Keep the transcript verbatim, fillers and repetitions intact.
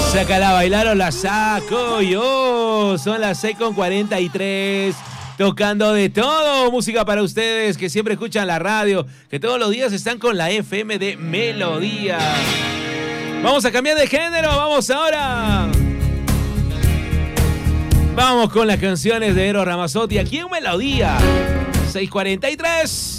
Sácala a bailar o la saco yo. Son las seis con cuarenta y tres. Tocando de todo. Música para ustedes que siempre escuchan la radio. Que todos los días están con la F M de Melodía. Vamos a cambiar de género. Vamos ahora. Vamos con las canciones de Eros Ramazzotti aquí en Melodía. seis cuarenta y tres.